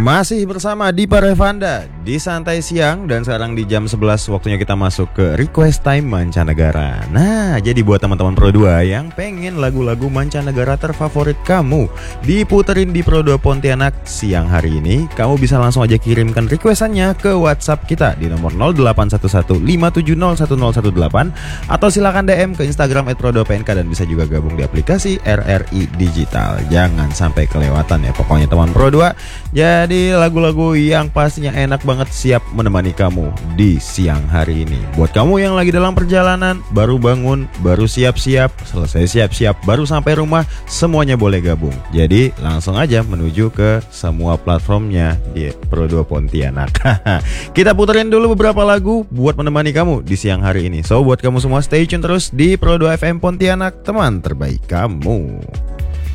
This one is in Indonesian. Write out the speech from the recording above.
Masih bersama Dipa Revanda di Santai Siang. Dan sekarang di jam 11 waktunya kita masuk ke Request Time Mancanegara. Nah, jadi buat teman-teman Pro 2 yang pengen lagu-lagu mancanegara terfavorit kamu diputerin di Pro 2 Pontianak siang hari ini, kamu bisa langsung aja kirimkan requestannya ke WhatsApp kita di nomor 081157011018 atau silakan DM ke Instagram @pro2pnk dan bisa juga gabung di aplikasi RRI Digital. Jangan sampai kelewatan ya pokoknya teman Pro 2. Jadi lagu-lagu yang pastinya enak banget siap menemani kamu di siang hari ini. Buat kamu yang lagi dalam perjalanan, baru bangun, baru siap-siap, selesai siap-siap, baru sampai rumah, semuanya boleh gabung. Jadi langsung aja menuju ke semua platformnya di Pro 2 Pontianak. Kita puterin dulu beberapa lagu buat menemani kamu di siang hari ini. So buat kamu semua stay tune terus di Pro 2 FM Pontianak, teman terbaik kamu.